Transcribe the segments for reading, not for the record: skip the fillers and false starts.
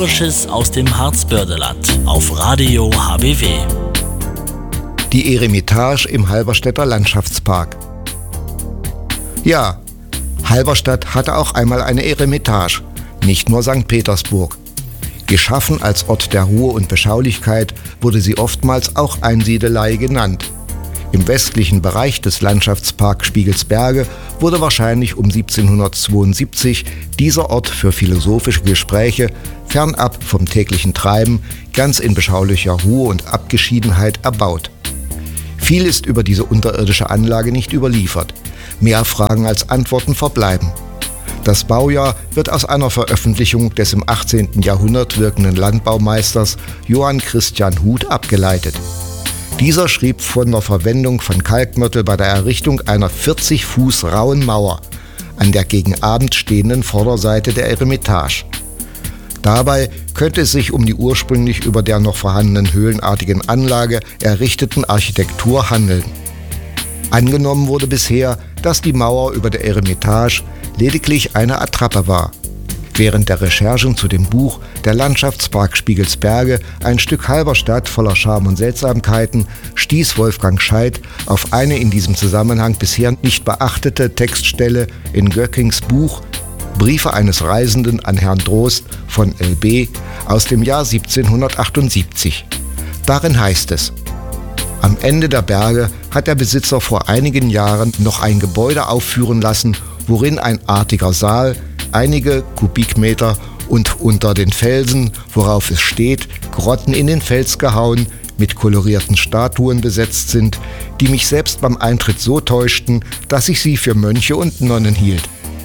Historisches aus dem Harzbördeland auf Radio HBW. Die Eremitage im Halberstädter Landschaftspark. Ja, Halberstadt hatte auch einmal eine Eremitage, nicht nur St. Petersburg. Geschaffen als Ort der Ruhe und Beschaulichkeit wurde sie oftmals auch Einsiedelei genannt. Im westlichen Bereich des Landschaftsparks Spiegelsberge wurde wahrscheinlich um 1772 dieser Ort für philosophische Gespräche fernab vom täglichen Treiben ganz in beschaulicher Ruhe und Abgeschiedenheit erbaut. Viel ist über diese unterirdische Anlage nicht überliefert. Mehr Fragen als Antworten verbleiben. Das Baujahr wird aus einer Veröffentlichung des im 18. Jahrhundert wirkenden Landbaumeisters Johann Christian Huth abgeleitet. Dieser schrieb von der Verwendung von Kalkmörtel bei der Errichtung einer 40 Fuß rauen Mauer an der gegen Abend stehenden Vorderseite der Eremitage. Dabei könnte es sich um die ursprünglich über der noch vorhandenen höhlenartigen Anlage errichteten Architektur handeln. Angenommen wurde bisher, dass die Mauer über der Eremitage lediglich eine Attrappe war. Während der Recherchen zu dem Buch Der Landschaftspark Spiegelsberge, ein Stück Halberstadt voller Charme und Seltsamkeiten, stieß Wolfgang Scheidt auf eine in diesem Zusammenhang bisher nicht beachtete Textstelle in Göckings Buch Briefe eines Reisenden an Herrn Drost von LB aus dem Jahr 1778. Darin heißt es: Am Ende der Berge hat der Besitzer vor einigen Jahren noch ein Gebäude aufführen lassen, worin ein artiger Saal, einige Kubikmeter und unter den Felsen, worauf es steht, Grotten in den Fels gehauen, mit kolorierten Statuen besetzt sind, die mich selbst beim Eintritt so täuschten, dass ich sie für Mönche und Nonnen hielt.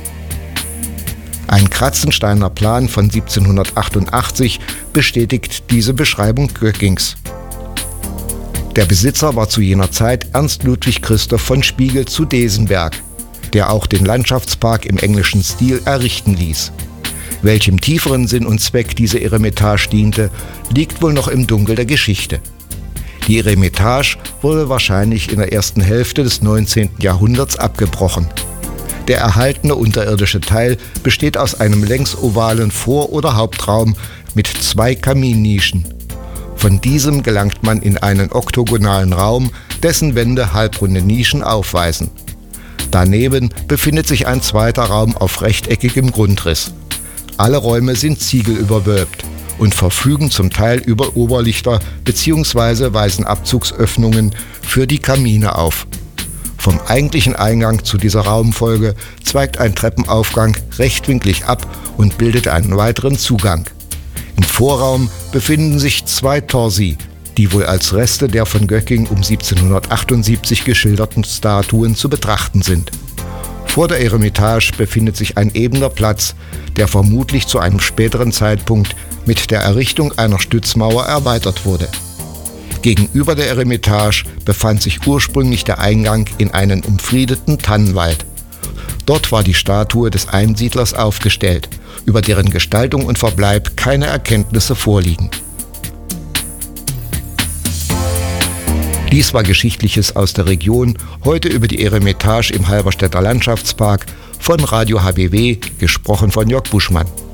Ein Kratzensteiner Plan von 1788 bestätigt diese Beschreibung Göckings. Der Besitzer war zu jener Zeit Ernst Ludwig Christoph von Spiegel zu Desenberg, der auch den Landschaftspark im englischen Stil errichten ließ. Welchem tieferen Sinn und Zweck diese Eremitage diente, liegt wohl noch im Dunkel der Geschichte. Die Eremitage wurde wahrscheinlich in der ersten Hälfte des 19. Jahrhunderts abgebrochen. Der erhaltene unterirdische Teil besteht aus einem längsovalen Vor- oder Hauptraum mit 2 Kaminnischen. Von diesem gelangt man in einen oktogonalen Raum, dessen Wände halbrunde Nischen aufweisen. Daneben befindet sich ein zweiter Raum auf rechteckigem Grundriss. Alle Räume sind ziegelüberwölbt und verfügen zum Teil über Oberlichter bzw. weisen Abzugsöffnungen für die Kamine auf. Vom eigentlichen Eingang zu dieser Raumfolge zweigt ein Treppenaufgang rechtwinklig ab und bildet einen weiteren Zugang. Im Vorraum befinden sich 2 Torsi, die wohl als Reste der von Göcking um 1778 geschilderten Statuen zu betrachten sind. Vor der Eremitage befindet sich ein ebener Platz, der vermutlich zu einem späteren Zeitpunkt mit der Errichtung einer Stützmauer erweitert wurde. Gegenüber der Eremitage befand sich ursprünglich der Eingang in einen umfriedeten Tannenwald. Dort war die Statue des Einsiedlers aufgestellt, über deren Gestaltung und Verbleib keine Erkenntnisse vorliegen. Dies war Geschichtliches aus der Region, heute über die Eremitage im Halberstädter Landschaftspark, von Radio HBW, gesprochen von Jörg Buschmann.